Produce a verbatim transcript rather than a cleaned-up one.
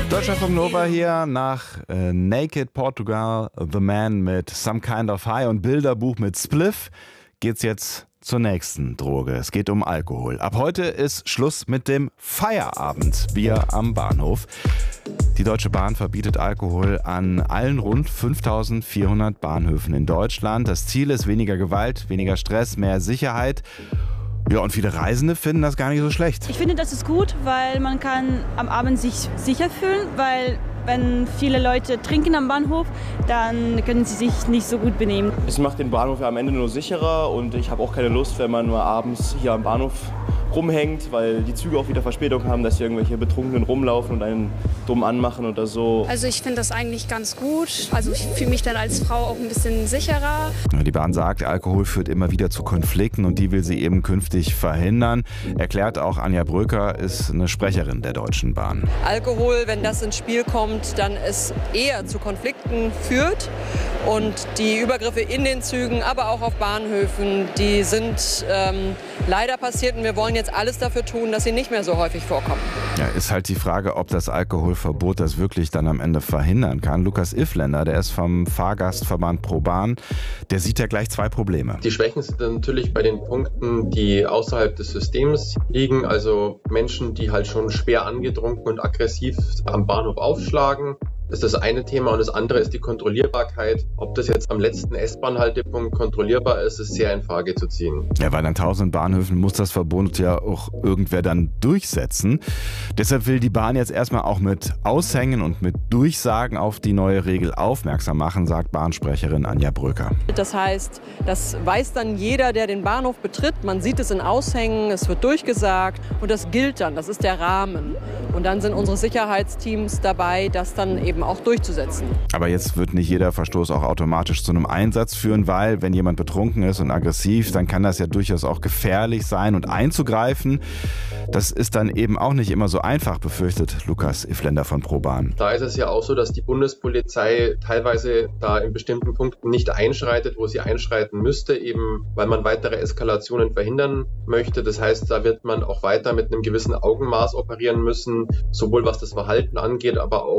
Deutschlandfunk Nova hier nach äh, Naked Portugal, The Man mit Some Kind of High und Bilderbuch mit Spliff geht's jetzt zur nächsten Droge. Es geht um Alkohol. Ab heute ist Schluss mit dem Feierabendbier am Bahnhof. Die Deutsche Bahn verbietet Alkohol an allen rund fünftausendvierhundert Bahnhöfen in Deutschland. Das Ziel ist weniger Gewalt, weniger Stress, mehr Sicherheit. Ja, und viele Reisende finden das gar nicht so schlecht. Ich finde, das ist gut, weil man kann am Abend sich sicher fühlen, weil wenn viele Leute trinken am Bahnhof, dann können sie sich nicht so gut benehmen. Es macht den Bahnhof ja am Ende nur sicherer und ich habe auch keine Lust, wenn man nur abends hier am Bahnhof rumhängt, weil die Züge auch wieder Verspätung haben, dass hier irgendwelche Betrunkenen rumlaufen und einen dumm anmachen oder so. Also ich finde das eigentlich ganz gut. Also ich fühle mich dann als Frau auch ein bisschen sicherer. Die Bahn sagt, Alkohol führt immer wieder zu Konflikten und die will sie eben künftig verhindern. Erklärt auch Anja Bröker, ist eine Sprecherin der Deutschen Bahn. Alkohol, wenn das ins Spiel kommt, dann es eher zu Konflikten führt. Und die Übergriffe in den Zügen, aber auch auf Bahnhöfen, die sind ähm, leider passiert und wir wollen jetzt alles dafür tun, dass sie nicht mehr so häufig vorkommen. Ja, ist halt die Frage, ob das Alkoholverbot das wirklich dann am Ende verhindern kann. Lukas Ifländer, der ist vom Fahrgastverband ProBahn, der sieht ja gleich zwei Probleme. Die Schwächen sind natürlich bei den Punkten, die außerhalb des Systems liegen, also Menschen, die halt schon schwer angetrunken und aggressiv am Bahnhof aufschlagen. Das ist das eine Thema und das andere ist die Kontrollierbarkeit. Ob das jetzt am letzten S-Bahn-Haltepunkt kontrollierbar ist, ist sehr in Frage zu ziehen. Ja, weil an tausend Bahnhöfen muss das Verbot ja auch irgendwer dann durchsetzen. Deshalb will die Bahn jetzt erstmal auch mit Aushängen und mit Durchsagen auf die neue Regel aufmerksam machen, sagt Bahnsprecherin Anja Bröker. Das heißt, das weiß dann jeder, der den Bahnhof betritt. Man sieht es in Aushängen, es wird durchgesagt und das gilt dann, das ist der Rahmen. Und dann sind unsere Sicherheitsteams dabei, das dann eben auch durchzusetzen. Aber jetzt wird nicht jeder Verstoß auch automatisch zu einem Einsatz führen, weil wenn jemand betrunken ist und aggressiv, dann kann das ja durchaus auch gefährlich sein und einzugreifen. Das ist dann eben auch nicht immer so einfach, befürchtet Lukas Ifländer von ProBahn. Da ist es ja auch so, dass die Bundespolizei teilweise da in bestimmten Punkten nicht einschreitet, wo sie einschreiten müsste, eben weil man weitere Eskalationen verhindern möchte. Das heißt, da wird man auch weiter mit einem gewissen Augenmaß operieren müssen, sowohl was das Verhalten angeht, aber auch